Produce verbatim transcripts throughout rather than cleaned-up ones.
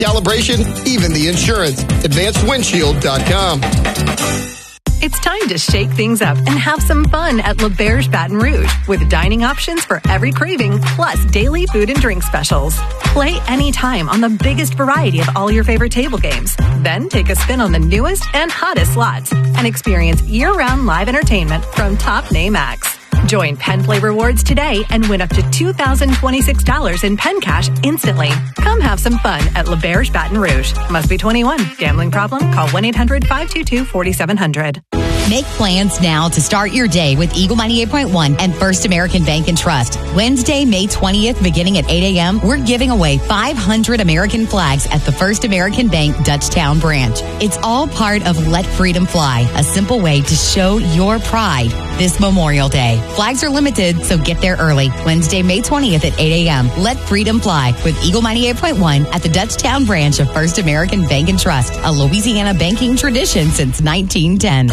calibration, even the insurance. advanced windshield dot com. It's time to shake things up and have some fun at L'Auberge Baton Rouge with dining options for every craving, plus daily food and drink specials. Play anytime on the biggest variety of all your favorite table games. Then take a spin on the newest and hottest slots and experience year-round live entertainment from top name acts. Join Penn Play Rewards today and win up to two thousand twenty-six dollars in Penn Cash instantly. Come have some fun at L'Auberge Baton Rouge. Must be twenty-one. Gambling problem? Call one eight hundred five two two four seven zero zero. Make plans now to start your day with Eagle ninety-eight point one and First American Bank and Trust. Wednesday, May twentieth, beginning at eight a.m., we're giving away five hundred American flags at the First American Bank Dutchtown branch. It's all part of Let Freedom Fly, a simple way to show your pride this Memorial Day. Flags are limited, so get there early. Wednesday, May twentieth at eight a.m. Let Freedom Fly with Eagle ninety-eight point one at the Dutchtown branch of First American Bank and Trust, a Louisiana banking tradition since nineteen ten.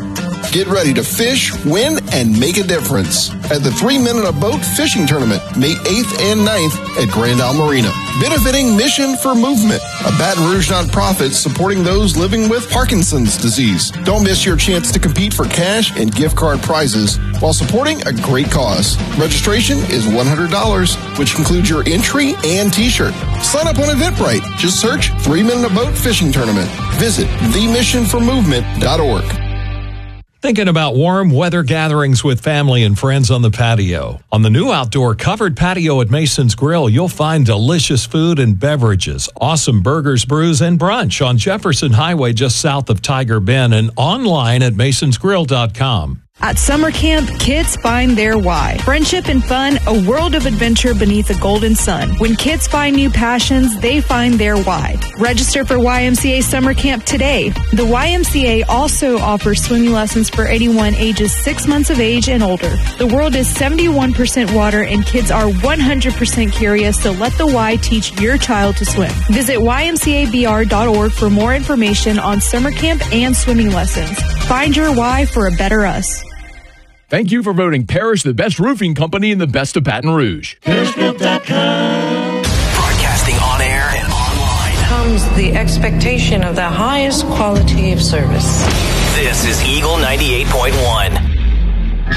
Get ready to fish, win, and make a difference at the Three Men in a Boat Fishing Tournament, May eighth and ninth at Grand Isle Marina. Benefiting Mission for Movement, a Baton Rouge nonprofit supporting those living with Parkinson's disease. Don't miss your chance to compete for cash and gift card prizes while supporting a great cause. Registration is one hundred dollars, which includes your entry and t-shirt. Sign up on Eventbrite. Just search Three Men in a Boat Fishing Tournament. Visit the mission for movement dot org. Thinking about warm weather gatherings with family and friends on the patio. On the new outdoor covered patio at Mason's Grill, you'll find delicious food and beverages, awesome burgers, brews, and brunch on Jefferson Highway just south of Tiger Bend and online at masons grill dot com. At summer camp, kids find their why. Friendship and fun, a world of adventure beneath a golden sun. When kids find new passions, they find their why. Register for Y M C A Summer Camp today. The Y M C A also offers swimming lessons for anyone ages six months of age and older. The world is seventy-one percent water and kids are one hundred percent curious, so let the Y teach your child to swim. Visit Y M C A B R dot org for more information on summer camp and swimming lessons. Find your why for a better us. Thank you for voting Parrish the best roofing company in the best of Baton Rouge. Parrish Group dot com. Broadcasting on air and online. Comes the expectation of the highest quality of service. This is Eagle ninety-eight point one.